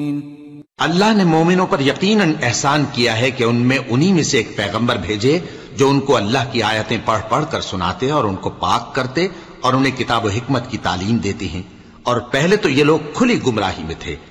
अल्लाह ने मोमिनों पर यकीनन एहसान किया है कि उनमें उन्हीं में से एक पैगंबर भेजे जो उनको अल्लाह की आयतें पढ़ पढ़ कर सुनाते और उनको पाक करते और उन्हें किताब और हिकमत की तालीम देते हैं। और पहले तो ये लोग खुली गुमराही में थे,